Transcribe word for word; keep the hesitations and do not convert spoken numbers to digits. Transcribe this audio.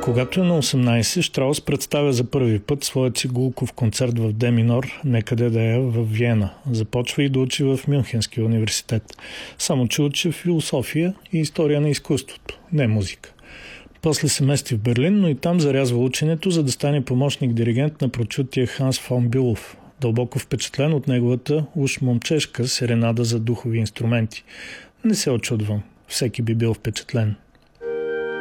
Когато е на осемнайсет, Штраус представя за първи път своят си Глуков концерт в Де минор, некъде да е в Виена. Започва и да учи в Мюнхенския университет. Само че учи философия и история на изкуството, не музика. После се мести в Берлин, но и там зарязва ученето, за да стане помощник-диригент на прочутия Ханс фон Бюлов, дълбоко впечатлен от неговата уж момчешка серенада за духови инструменти. Не се очудвам, всеки би бил впечатлен.